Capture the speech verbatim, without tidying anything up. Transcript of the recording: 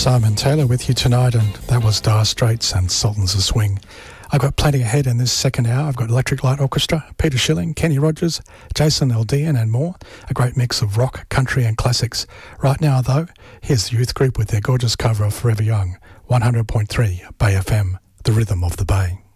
Simon Taylor with you tonight, and that was Dire Straits and Sultans of Swing. I've got plenty ahead in this second hour. I've got Electric Light Orchestra, Peter Schilling, Kenny Rogers, Jason Aldean and more. A great mix of rock, country and classics. Right now, though, here's the Youth Group with their gorgeous cover of Forever Young, one hundred point three Bay F M, the rhythm of the Bay.